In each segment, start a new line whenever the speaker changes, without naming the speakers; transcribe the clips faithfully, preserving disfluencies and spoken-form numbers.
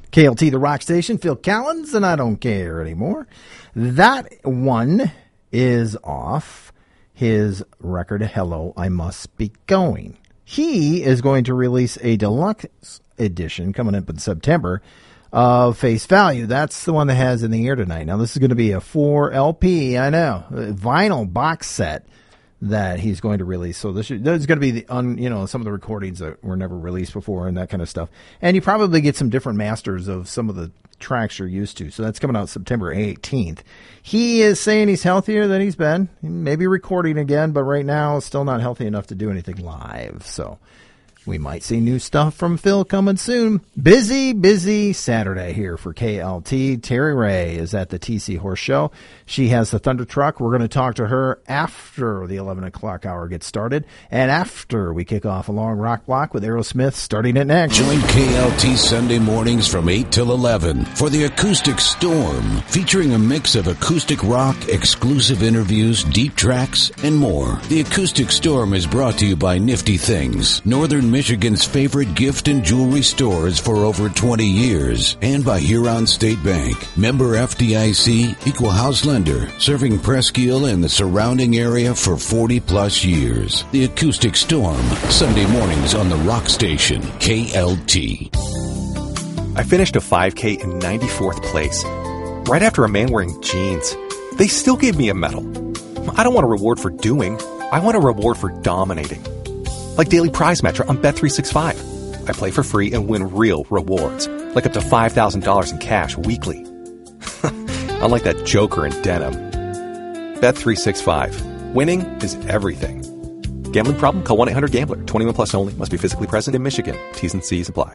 K L T, the rock station, Phil Collins, and I don't care anymore. That one is off his record, Hello, I Must Be Going. He is going to release a deluxe edition coming up in September of Face Value. That's the one that has In the Air Tonight. Now, this is going to be a four L P, I know, vinyl box set that he's going to release. So this is going to be the un, you know, some of the recordings that were never released before and that kind of stuff. And you probably get some different masters of some of the tracks you're used to. So that's coming out September eighteenth. He is saying he's healthier than he's been. He may be recording again, but right now still not healthy enough to do anything live. So we might see new stuff from Phil coming soon. Busy, busy Saturday here for K L T. Terry Ray is at the T C Horse Show. She has the Thunder Truck. We're going to talk to her after the eleven o'clock hour gets started and after we kick off a long rock block with Aerosmith starting it next.
Join K L T Sunday mornings from eight till eleven for the Acoustic Storm, featuring a mix of acoustic rock, exclusive interviews, deep tracks, and more. The Acoustic Storm is brought to you by Nifty Things, Northern Michigan's favorite gift and jewelry stores for over twenty years, and by Huron State Bank, member F D I C, equal house lender, serving Presque Isle and the surrounding area for forty plus years. The Acoustic Storm, Sunday mornings on the rock station, K L T.
I finished a five K in ninety-fourth place, right after a man wearing jeans. They still gave me a medal. I don't want a reward for doing, I want a reward for dominating. Like Daily Prize Matcher on Bet three sixty-five. I play for free and win real rewards, like up to five thousand dollars in cash weekly. Unlike that joker in denim. Bet three sixty-five. Winning is everything. Gambling problem? Call one eight hundred gambler. twenty-one plus only. Must be physically present in Michigan. T's and C's apply.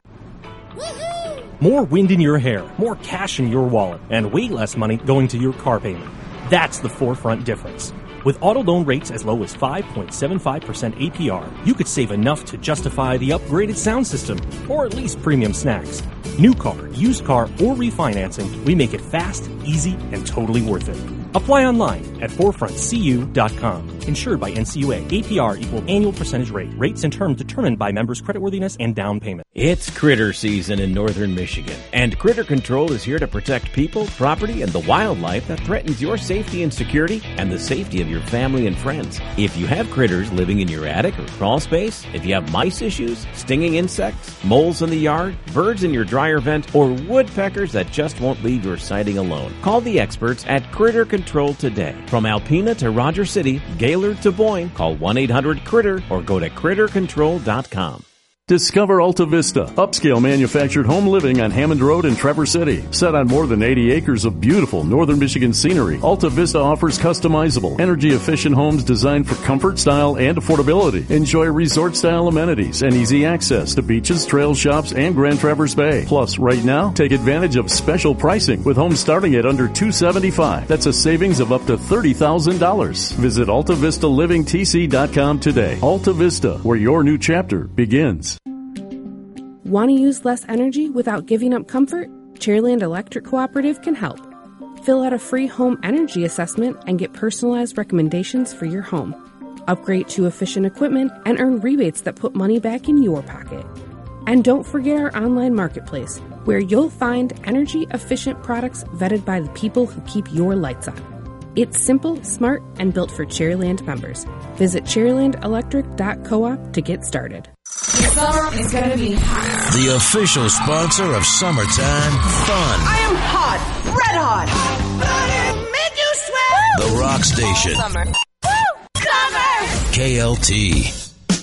More wind in your hair, more cash in your wallet, and way less money going to your car payment. That's the Forefront difference. With auto loan rates as low as five point seven five percent A P R, you could save enough to justify the upgraded sound system, or at least premium snacks. New car, used car, or refinancing, we make it fast, easy, and totally worth it. Apply online at forefront c u dot com. Insured by N C U A. A P R equal annual percentage rate. Rates and terms determined by members' creditworthiness and down payment.
It's critter season in northern Michigan, and Critter Control is here to protect people, property, and the wildlife that threatens your safety and security and the safety of your family and friends. If you have critters living in your attic or crawl space, if you have mice issues, stinging insects, moles in the yard, birds in your dryer vent, or woodpeckers that just won't leave your siding alone, call the experts at Critter Control today. From Alpena to Roger City, Gaylord to Boyne, call one eight hundred critter or go to critter control dot com.
Discover Alta Vista, upscale manufactured home living on Hammond Road in Traverse City. Set on more than eighty acres of beautiful northern Michigan scenery, Alta Vista offers customizable, energy-efficient homes designed for comfort, style, and affordability. Enjoy resort-style amenities and easy access to beaches, trail shops, and Grand Traverse Bay. Plus, right now, take advantage of special pricing with homes starting at under two hundred seventy-five dollars. That's a savings of up to thirty thousand dollars. Visit alta vista living t c dot com today. Alta Vista, where your new chapter begins.
Want to use less energy without giving up comfort? Chairland Electric Cooperative can help. Fill out a free home energy assessment and get personalized recommendations for your home. Upgrade to efficient equipment and earn rebates that put money back in your pocket. And don't forget our online marketplace, where you'll find energy-efficient products vetted by the people who keep your lights on. It's simple, smart, and built for Chairland members. Visit chairland electric dot coop to get started.
This summer is going to be hot.
The official sponsor of Summertime Fun.
I am hot, red hot. Make you sweat.
The Rock Station.
Summer. Woo! Summer.
K L T.